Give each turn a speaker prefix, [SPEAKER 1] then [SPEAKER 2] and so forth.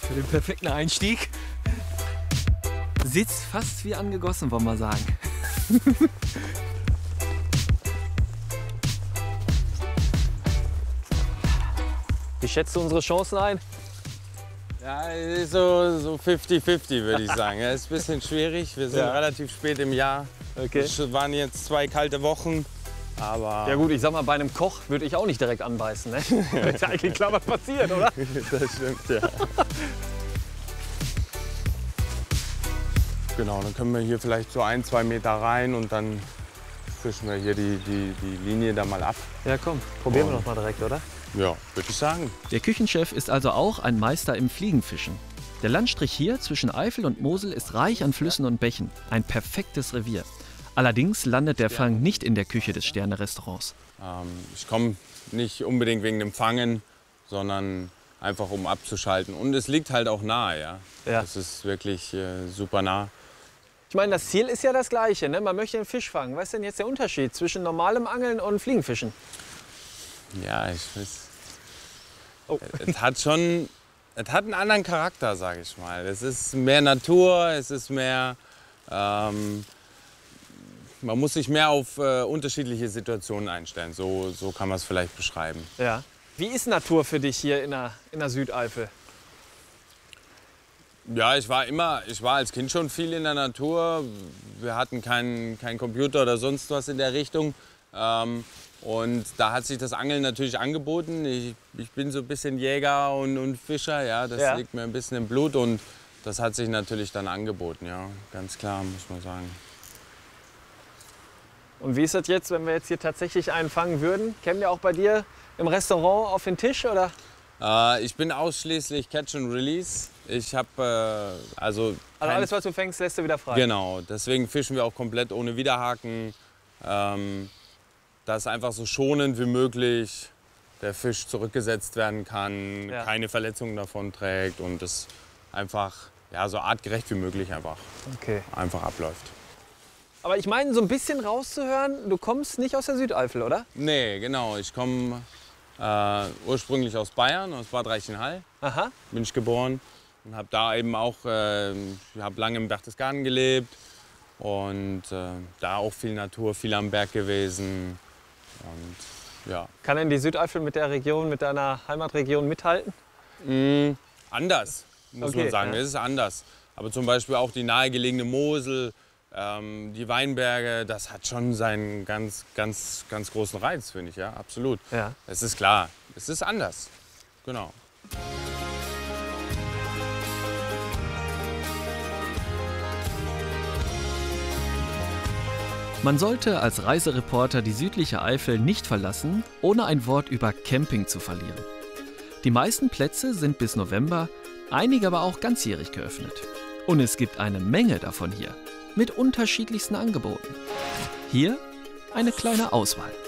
[SPEAKER 1] für den perfekten Einstieg. Sitzt fast wie angegossen, wollen wir sagen. Wie schätzt du unsere Chancen ein?
[SPEAKER 2] Ja, es ist so 50-50, würde ich sagen. Es ist ein bisschen schwierig. Wir sind relativ spät im Jahr.
[SPEAKER 1] Okay.
[SPEAKER 2] Es waren jetzt 2 kalte Wochen. Aber
[SPEAKER 1] Ja gut, ich sag mal, bei einem Koch würde ich auch nicht direkt anbeißen. Ne? Ist ja eigentlich klar, was passiert, oder?
[SPEAKER 2] das stimmt, ja. Genau, dann können wir hier vielleicht so 1-2 Meter rein und dann fischen wir hier die Linie da mal ab.
[SPEAKER 1] Ja komm, probieren wir doch mal direkt, oder?
[SPEAKER 2] Ja, würde ich sagen.
[SPEAKER 3] Der Küchenchef ist also auch ein Meister im Fliegenfischen. Der Landstrich hier zwischen Eifel und Mosel ist reich an Flüssen und Bächen. Ein perfektes Revier. Allerdings landet der Fang nicht in der Küche des Sterne-Restaurants.
[SPEAKER 2] Ich komme nicht unbedingt wegen dem Fangen, sondern einfach um abzuschalten. Und es liegt halt auch nahe, ja.
[SPEAKER 1] Ja.
[SPEAKER 2] Es ist wirklich super nah.
[SPEAKER 1] Ich meine, das Ziel ist ja das gleiche, ne? Man möchte den Fisch fangen. Was ist denn jetzt der Unterschied zwischen normalem Angeln und Fliegenfischen?
[SPEAKER 2] Ja, ich weiß.
[SPEAKER 1] Oh.
[SPEAKER 2] Es hat einen anderen Charakter, sage ich mal. Es ist mehr Natur, es ist mehr, man muss sich mehr auf unterschiedliche Situationen einstellen. So kann man es vielleicht beschreiben.
[SPEAKER 1] Ja. Wie ist Natur für dich hier in der Südeifel?
[SPEAKER 2] Ja, ich war als Kind schon viel in der Natur. Wir hatten keinen Computer oder sonst was in der Richtung. Und da hat sich das Angeln natürlich angeboten. Ich bin so ein bisschen Jäger und Fischer, ja, das liegt mir ein bisschen im Blut und das hat sich natürlich dann angeboten, ja, ganz klar, muss man sagen.
[SPEAKER 1] Und wie ist das jetzt, wenn wir jetzt hier tatsächlich einen fangen würden? Kämen wir auch bei dir im Restaurant auf den Tisch, oder?
[SPEAKER 2] Ich bin ausschließlich Catch and Release. Ich habe
[SPEAKER 1] Also alles, was du fängst, lässt du wieder frei?
[SPEAKER 2] Genau, deswegen fischen wir auch komplett ohne Widerhaken. Dass einfach so schonend wie möglich der Fisch zurückgesetzt werden kann, keine Verletzungen davon trägt und es einfach so artgerecht wie möglich einfach abläuft.
[SPEAKER 1] Aber ich meine, so ein bisschen rauszuhören, du kommst nicht aus der Südeifel, oder?
[SPEAKER 2] Nee, genau. Ich komme ursprünglich aus Bayern, aus Bad Reichenhall.
[SPEAKER 1] Aha.
[SPEAKER 2] Bin ich geboren und habe da eben auch lange im Berchtesgaden gelebt und da auch viel Natur, viel am Berg gewesen. Und, ja.
[SPEAKER 1] Kann denn die Südeifel mit der Region, mit deiner Heimatregion mithalten?
[SPEAKER 2] Anders, muss man sagen. Es ist anders. Aber zum Beispiel auch die nahegelegene Mosel, die Weinberge, das hat schon seinen ganz großen Reiz, finde ich. Ja, absolut.
[SPEAKER 1] Ja.
[SPEAKER 2] Es ist klar, es ist anders. Genau.
[SPEAKER 3] Man sollte als Reisereporter die südliche Eifel nicht verlassen, ohne ein Wort über Camping zu verlieren. Die meisten Plätze sind bis November, einige aber auch ganzjährig geöffnet. Und es gibt eine Menge davon hier, mit unterschiedlichsten Angeboten. Hier eine kleine Auswahl.